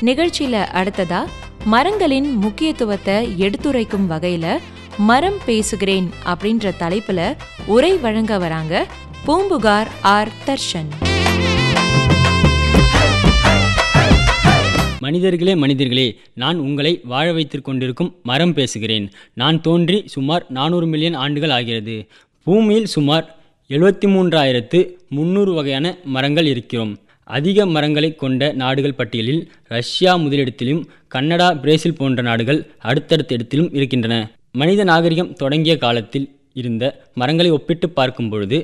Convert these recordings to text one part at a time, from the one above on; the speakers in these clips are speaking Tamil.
நிகழ்ச்சியில அடுத்ததா மரங்களின் முக்கியத்துவத்தை எடுத்துரைக்கும் வகையில மரம் பேசுகிறேன் அப்படின்ற தலைப்புல உரை வழங்க வராங்க பூம்புகார் ஆர் தர்ஷன். மனிதர்களே, நான் உங்களை வாழ வைத்துக் கொண்டிருக்கும் மரம் பேசுகிறேன். நான் தோன்றி சுமார் 400 மில்லியன் ஆண்டுகள் ஆகிறது. பூமியில் சுமார் 73,300 வகையான மரங்கள் இருக்கிறோம். அதிக மரங்களை கொண்ட நாடுகள் பட்டியலில் ரஷ்யா முதலிடத்திலும் கனடா, பிரேசில் போன்ற நாடுகள் அடுத்தடுத்த இடத்திலும் இருக்கின்றன. மனித நாகரிகம் தொடங்கிய காலத்தில் இருந்த மரங்களை ஒப்பிட்டு பார்க்கும் பொழுது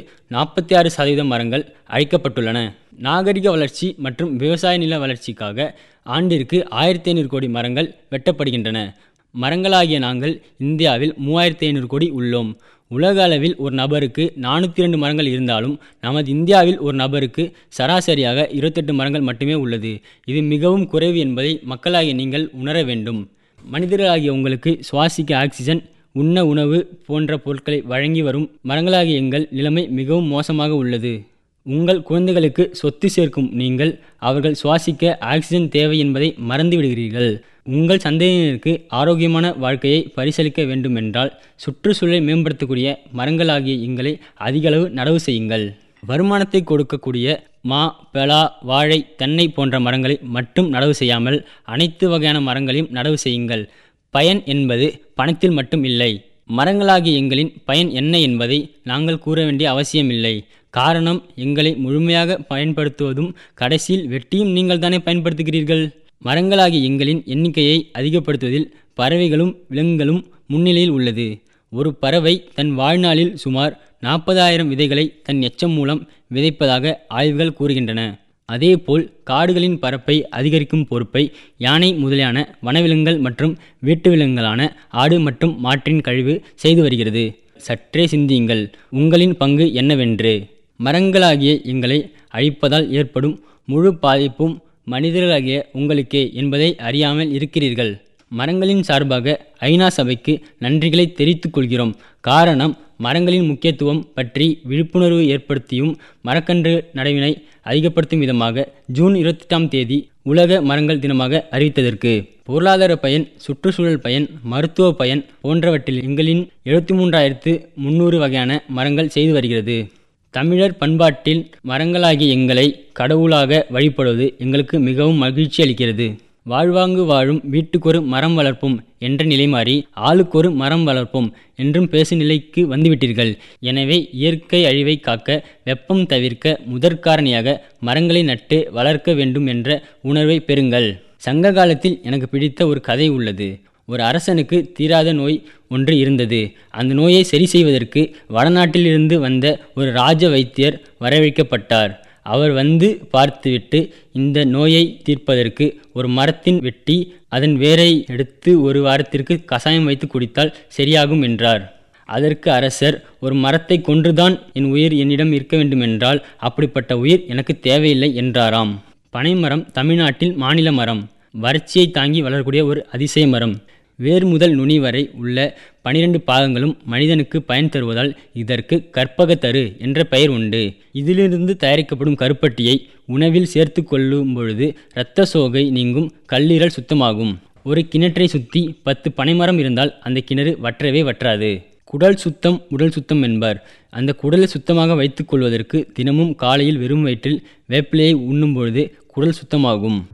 46% மரங்கள் அழிக்கப்பட்டுள்ளன. நாகரிக வளர்ச்சி மற்றும் விவசாய நில வளர்ச்சிக்காக ஆண்டிற்கு 1500 கோடி மரங்கள் வெட்டப்படுகின்றன. மரங்களாகிய நாங்கள் இந்தியாவில் 3500 கோடி உள்ளோம். உலக அளவில் ஒரு நபருக்கு 402 மரங்கள் இருந்தாலும் நமது இந்தியாவில் ஒரு நபருக்கு சராசரியாக 28 மரங்கள் மட்டுமே உள்ளது. இது மிகவும் குறைவு என்பதை மக்களாகிய நீங்கள் உணர வேண்டும். மனிதர்களாகிய உங்களுக்கு சுவாசிக்க ஆக்சிஜன், உண்ண உணவு போன்ற பொருட்களை வழங்கி வரும் மரங்களாகிய எங்கள் நிலைமை மிகவும் மோசமாக உள்ளது. உங்கள் குழந்தைகளுக்கு சொத்து சேர்க்கும் நீங்கள் அவர்கள் சுவாசிக்க ஆக்சிஜன் தேவை என்பதை மறந்து விடுகிறீர்கள். உங்கள் சந்ததியினருக்கு ஆரோக்கியமான வாழ்க்கையை பரிசளிக்க வேண்டுமென்றால் சுற்றுச்சூழலை மேம்படுத்தக்கூடிய மரங்களாகிய எங்களை அதிகளவு நடவு செய்யுங்கள். வருமானத்தை கொடுக்கக்கூடிய மா, பலா, வாழை, தென்னை போன்ற மரங்களை மட்டும் நடவு செய்யாமல் அனைத்து வகையான மரங்களையும் நடவு செய்யுங்கள். பயன் என்பது பணத்தில் மட்டும் இல்லை. மரங்களாகிய எங்களின் பயன் என்ன என்பதை நாங்கள் கூற வேண்டிய அவசியமில்லை. காரணம், எங்களை முழுமையாக பயன்படுத்துவதும் கடைசியில் வெட்டியும் நீங்கள் தானே பயன்படுத்துகிறீர்கள். மரங்களாகிய எங்களின் எண்ணிக்கையை அதிகப்படுத்துவதில் பறவைகளும் விலங்குகளும் முன்னிலையில் உள்ளது. ஒரு பறவை தன் வாழ்நாளில் சுமார் 40,000 விதைகளை தன் எச்சம் மூலம் விதைப்பதாக ஆய்வுகள் கூறுகின்றன. அதேபோல் காடுகளின் பரப்பை அதிகரிக்கும் பொறுப்பை யானை முதலியான வனவிலங்குகள் மற்றும் வீட்டு விலங்குகளான ஆடு மற்றும் மாட்டின் கழிவு செய்து வருகிறது. சற்றே சிந்தியுங்கள், உங்களின் பங்கு என்னவென்று. மரங்களாகிய எங்களை அழிப்பதால் ஏற்படும் முழு பாதிப்பும் மனிதர்களாகிய உங்களுக்கே என்பதை அறியாமல் இருக்கிறீர்கள். மரங்களின் சார்பாக ஐநா சபைக்கு நன்றிகளை தெரிவித்துக் கொள்கிறோம். காரணம், மரங்களின் முக்கியத்துவம் பற்றி விழிப்புணர்வு ஏற்படுத்தியும் மரக்கன்று நடவினை அதிகப்படுத்தும் விதமாக ஜூன் 28ஆம் தேதி உலக மரங்கள் தினமாக அறிவித்ததற்கு. பொருளாதார பயன், சுற்றுச்சூழல் பயன், மருத்துவ பயன் போன்றவற்றில் எங்களின் 73,300 வகையான மரங்கள் செய்து வருகிறது. தமிழர் பண்பாட்டில் மரங்களாகிய எங்களை கடவுளாக வழிபடுவது எங்களுக்கு மிகவும் மகிழ்ச்சி அளிக்கிறது. வாழ்வாங்கு வாழும் வீட்டுக்கொரு மரம் வளர்ப்போம் என்ற நிலை மாறி ஆளுக்கொரு மரம் வளர்ப்போம் என்றும் பேசும் நிலைக்கு வந்துவிட்டீர்கள். எனவே இயற்கை அழிவை காக்க, வெப்பம் தவிர்க்க முதற்காரணியாக மரங்களை நட்டு வளர்க்க வேண்டும் என்ற உணர்வை பெறுங்கள். சங்க காலத்தில் எனக்கு பிடித்த ஒரு கதை உள்ளது. ஒரு அரசனுக்கு தீராத நோய் ஒன்று இருந்தது. அந்த நோயை சரி செய்வதற்கு வடநாட்டிலிருந்து வந்த ஒரு ராஜ வைத்தியர் வரவழைக்கப்பட்டார். அவர் வந்து பார்த்துவிட்டு, இந்த நோயை தீர்ப்பதற்கு ஒரு மரத்தின் வெட்டி அதன் வேரை எடுத்து ஒரு வாரத்திற்கு கசாயம் வைத்து குடித்தால் சரியாகும் என்றார். அதற்கு அரசர், ஒரு மரத்தை கொன்றுதான் என் உயிர் என்னிடம் இருக்க வேண்டுமென்றால் அப்படிப்பட்ட உயிர் எனக்கு தேவையில்லை என்றாராம். பனைமரம் தமிழ்நாட்டில் மாநில மரம். வறட்சியை தாங்கி வளரக்கூடிய ஒரு அதிசய மரம். வேர் முதல் நுனி வரை உள்ள 12 பாகங்களும் மனிதனுக்கு பயன் தருவதால் இதற்கு கற்பகத்தரு என்ற பெயர் உண்டு. இதிலிருந்து தயாரிக்கப்படும் கருப்பட்டியை உணவில் சேர்த்து கொள்ளும் பொழுது இரத்த சோகை நீங்கும், கல்லீரல் சுத்தமாகும். ஒரு கிணற்றை சுற்றி 10 பனைமரம் இருந்தால் அந்த கிணறு வற்றவே வற்றாது. குடல் சுத்தம் உடல் சுத்தம் என்பார். அந்த குடலை சுத்தமாக வைத்துக் கொள்வதற்கு தினமும் காலையில் வெறும் வயிற்றில் வேப்பிலையை உண்ணும் பொழுது குடல் சுத்தமாகும்.